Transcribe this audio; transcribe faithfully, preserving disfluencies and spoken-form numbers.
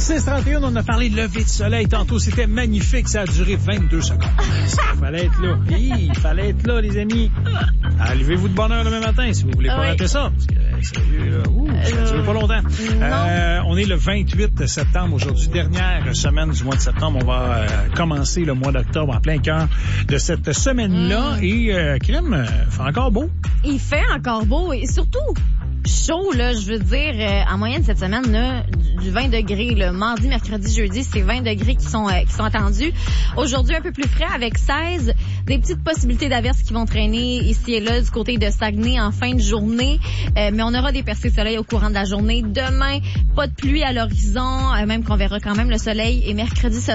six trente et un, on a parlé de lever de soleil tantôt. C'était magnifique. Ça a duré vingt-deux secondes. Il fallait être là. Hi, il fallait être là, les amis. Levez-vous de bonne heure demain matin si vous voulez pas oui. rater ça. Parce que, sérieux, là, ouh, ça ne dure pas longtemps. Euh, on est le vingt-huit septembre aujourd'hui. Dernière semaine du mois de septembre. On va euh, commencer le mois d'octobre en plein cœur de cette semaine-là. Mm. Et euh, crème, euh, fait encore beau. Il fait encore beau et surtout chaud, là, je veux dire, euh, en moyenne cette semaine, là, du vingt degrés, le mardi, mercredi, jeudi, c'est vingt degrés qui sont, euh, qui sont attendus. Aujourd'hui, un peu plus frais avec seize, des petites possibilités d'averses qui vont traîner ici et là du côté de Saguenay en fin de journée, euh, mais on aura des percées de soleil au courant de la journée. Demain, pas de pluie à l'horizon, euh, même qu'on verra quand même le soleil, et mercredi, ça